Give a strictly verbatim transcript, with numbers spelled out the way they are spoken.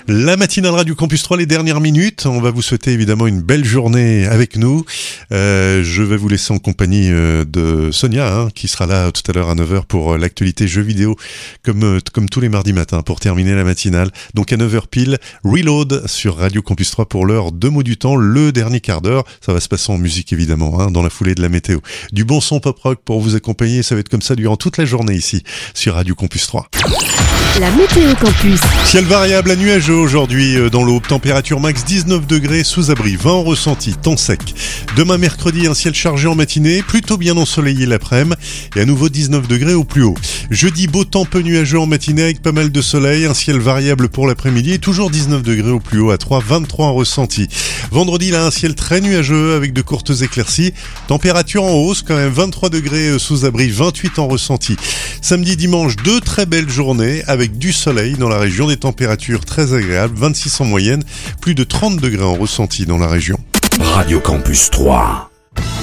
La matinale Radio Campus trois, les dernières minutes. On va vous souhaiter évidemment une belle journée avec nous. Euh, je vais vous laisser en compagnie euh, de Sonia, hein, qui sera là tout à l'heure à neuf heures pour euh, l'actualité jeux vidéo, comme, euh, comme tous les mardis matins, pour terminer la matinale. Donc à neuf heures pile, Reload sur Radio Campus trois pour l'heure deux mots du temps, le dernier quart d'heure. Ça va se passer en musique évidemment, hein, dans la foulée de la météo. Du bon son pop-rock pour vous accompagner, ça va être comme ça durant toute la journée ici, sur Radio Campus trois. La météo campus. Ciel variable à nuageux aujourd'hui dans l'Aube, température max dix-neuf degrés, sous abri vingt en ressenti, temps sec. Demain mercredi, un ciel chargé en matinée, plutôt bien ensoleillé l'après-midi et à nouveau dix-neuf degrés au plus haut. Jeudi, beau temps peu nuageux en matinée avec pas mal de soleil, un ciel variable pour l'après-midi et toujours dix-neuf degrés au plus haut à trois, vingt-trois en ressenti. Vendredi, là, un ciel très nuageux avec de courtes éclaircies, température en hausse quand même, vingt-trois degrés sous abri, vingt-huit en ressenti. Samedi, dimanche, deux très belles journées avec du soleil dans la région, des températures très agréables, vingt-six en moyenne, plus de trente degrés en ressenti dans la région. Radio Campus trois.